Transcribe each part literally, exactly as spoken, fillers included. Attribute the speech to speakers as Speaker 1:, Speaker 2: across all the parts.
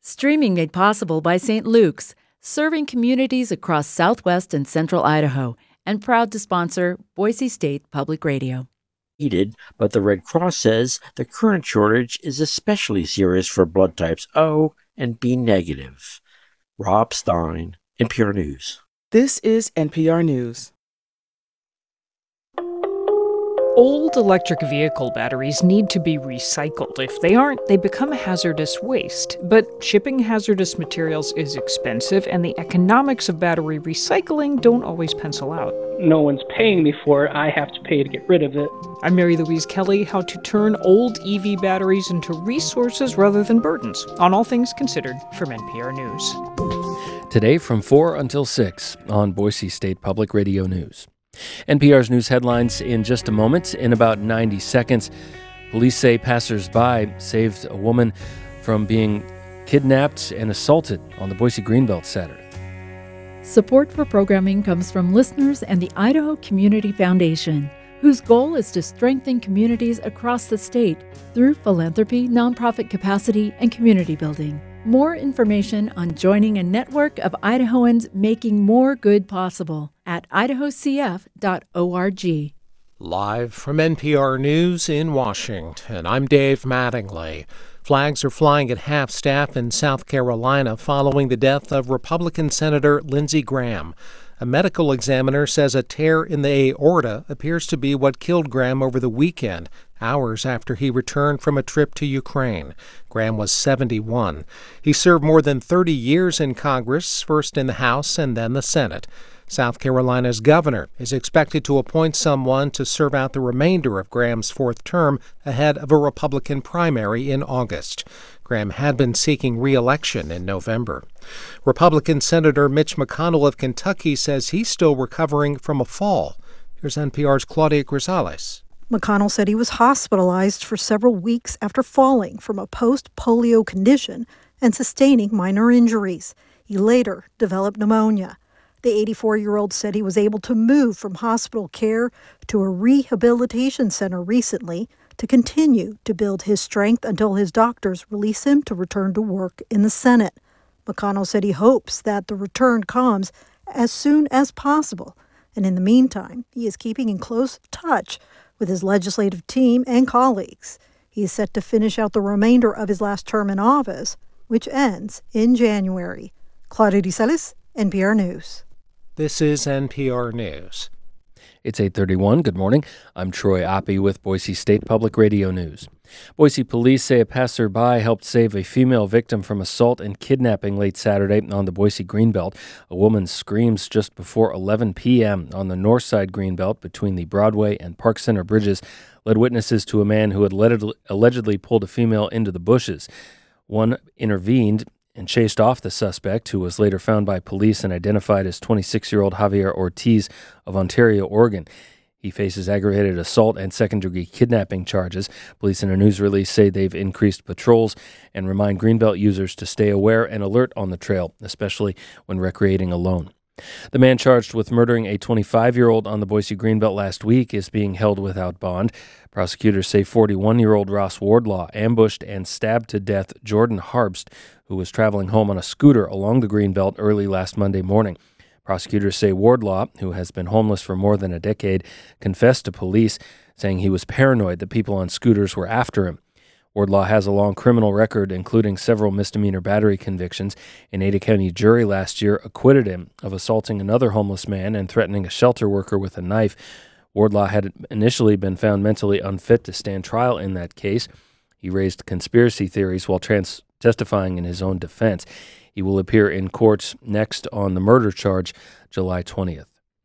Speaker 1: Streaming made possible by Saint Luke's, serving communities across southwest and central Idaho, and proud to sponsor Boise State Public Radio.
Speaker 2: Needed, but the Red Cross says the current shortage is especially serious for blood types O and B negative. Rob Stein, N P R News.
Speaker 3: This is N P R News.
Speaker 4: Old electric vehicle batteries need to be recycled. If they aren't, they become hazardous waste. But shipping hazardous materials is expensive, and the economics of battery recycling don't always pencil out.
Speaker 5: No one's paying me for it. I have to pay to get rid of it.
Speaker 4: I'm Mary Louise Kelly. How to turn old E V batteries into resources rather than burdens, on All Things Considered from N P R News.
Speaker 6: Today from four until six on Boise State Public Radio News. N P R's news headlines in just a moment. In about ninety seconds, police say passersby saved a woman from being kidnapped and assaulted on the Boise Greenbelt Saturday.
Speaker 1: Support for programming comes from listeners and the Idaho Community Foundation, whose goal is to strengthen communities across the state through philanthropy, nonprofit capacity, and community building. More information on joining a network of Idahoans making more good possible at idaho c f dot org.
Speaker 7: Live from N P R News in Washington, I'm Dave Mattingly. Flags are flying at half-staff in South Carolina following the death of Republican Senator Lindsey Graham. A medical examiner says a tear in the aorta appears to be what killed Graham over the weekend, hours after he returned from a trip to Ukraine. Graham was seventy-one. He served more than thirty years in Congress, first in the House and then the Senate. South Carolina's governor is expected to appoint someone to serve out the remainder of Graham's fourth term ahead of a Republican primary in August. Graham had been seeking re-election in November. Republican Senator Mitch McConnell of Kentucky says he's still recovering from a fall. Here's N P R's Claudia Grisales.
Speaker 8: McConnell said he was hospitalized for several weeks after falling from a post-polio condition and sustaining minor injuries. He later developed pneumonia. The eighty-four-year-old said he was able to move from hospital care to a rehabilitation center recently to continue to build his strength until his doctors release him to return to work in the Senate. McConnell said he hopes that the return comes as soon as possible, and in the meantime, he is keeping in close touch with his legislative team and colleagues. He is set to finish out the remainder of his last term in office, which ends in January. Claudia Grisales, N P R News.
Speaker 7: This is N P R News.
Speaker 6: It's eight thirty-one. Good morning. I'm Troy Oppie with Boise State Public Radio News. Boise police say a passerby helped save a female victim from assault and kidnapping late Saturday on the Boise Greenbelt. A woman's screams just before eleven p.m. on the north side Greenbelt between the Broadway and Park Center bridges led witnesses to a man who had allegedly pulled a female into the bushes. One intervened and chased off the suspect, who was later found by police and identified as twenty-six-year-old Javier Ortiz of Ontario, Oregon. He faces aggravated assault and second-degree kidnapping charges. Police in a news release say they've increased patrols and remind Greenbelt users to stay aware and alert on the trail, especially when recreating alone. The man charged with murdering a twenty-five-year-old on the Boise Greenbelt last week is being held without bond. Prosecutors say forty-one-year-old Ross Wardlaw ambushed and stabbed to death Jordan Harbst, who was traveling home on a scooter along the Greenbelt early last Monday morning. Prosecutors say Wardlaw, who has been homeless for more than a decade, confessed to police, saying he was paranoid that people on scooters were after him. Wardlaw has a long criminal record, including several misdemeanor battery convictions. An Ada County jury last year acquitted him of assaulting another homeless man and threatening a shelter worker with a knife. Wardlaw had initially been found mentally unfit to stand trial in that case. He raised conspiracy theories while trans- testifying in his own defense. He will appear in court next on the murder charge, July twentieth.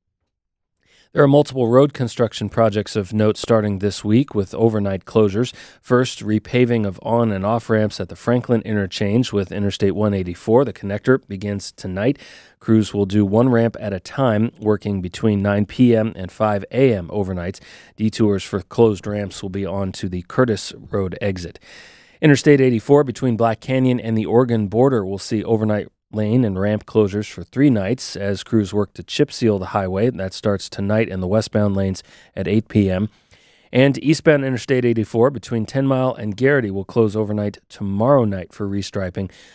Speaker 6: There are multiple road construction projects of note starting this week with overnight closures. First, repaving of on- and off-ramps at the Franklin interchange with Interstate one eighty-four. The connector begins tonight. Crews will do one ramp at a time, working between nine p.m. and five a.m. overnights. Detours for closed ramps will be on to the Curtis Road exit. Interstate eighty-four between Black Canyon and the Oregon border will see overnight lane and ramp closures for three nights as crews work to chip seal the highway. That starts tonight in the westbound lanes at eight p.m. And eastbound Interstate eighty-four between ten mile and Garrity will close overnight tomorrow night for restriping.